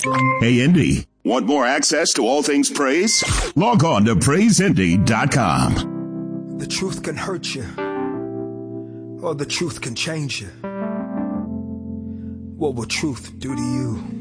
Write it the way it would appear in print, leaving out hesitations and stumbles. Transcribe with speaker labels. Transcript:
Speaker 1: Hey, Indy. Want more access to all things praise? Log on to praiseindy.com.
Speaker 2: The truth can hurt you, or the truth can change you. What will truth do to you?